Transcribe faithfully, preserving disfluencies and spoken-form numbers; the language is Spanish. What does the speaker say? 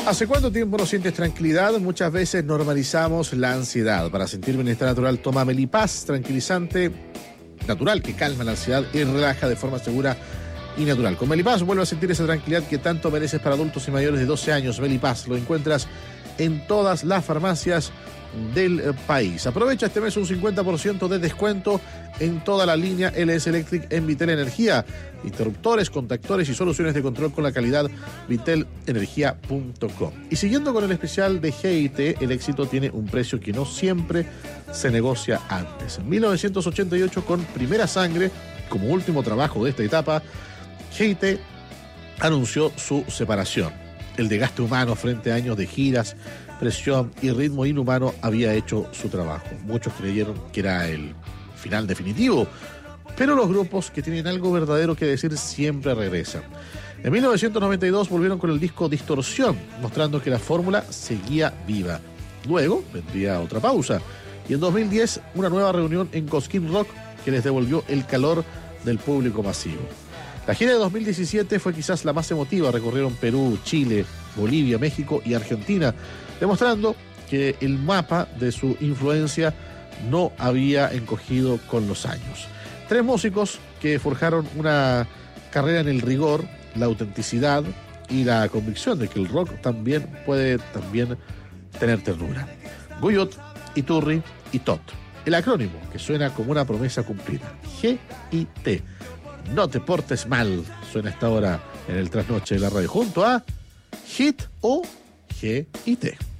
¿Hace cuánto tiempo no sientes tranquilidad? Muchas veces normalizamos la ansiedad. Para sentir bienestar natural, toma Melipaz, tranquilizante natural que calma la ansiedad y relaja de forma segura y natural. Con Melipaz vuelve a sentir esa tranquilidad que tanto mereces para adultos y mayores de doce años. Melipaz lo encuentras en todas las farmacias del país. Aprovecha este mes un cincuenta por ciento de descuento en toda la línea L S Electric en Vitel Energía. Interruptores, contactores y soluciones de control con la calidad vitel energía punto com. Y siguiendo con el especial de G I T, el éxito tiene un precio que no siempre se negocia antes. En mil novecientos ochenta y ocho, con Primera Sangre como último trabajo de esta etapa, G I T anunció su separación. El desgaste humano frente a años de giras, presión y ritmo inhumano había hecho su trabajo. Muchos creyeron que era el final definitivo, pero los grupos que tienen algo verdadero que decir siempre regresan. En mil novecientos noventa y dos volvieron con el disco Distorsión, mostrando que la fórmula seguía viva. Luego vendría otra pausa, y en dos mil diez una nueva reunión en Cosquín Rock que les devolvió el calor del público masivo. La gira de dos mil diecisiete fue quizás la más emotiva. Recorrieron Perú, Chile, Bolivia, México y Argentina, demostrando que el mapa de su influencia no había encogido con los años. Tres músicos que forjaron una carrera en el rigor, la autenticidad y la convicción de que el rock también puede también tener ternura. Guyot, Iturri y Tot. El acrónimo que suena como una promesa cumplida. G I T. No te portes mal. Suena esta hora en el trasnoche de la radio junto a Hit o G I T.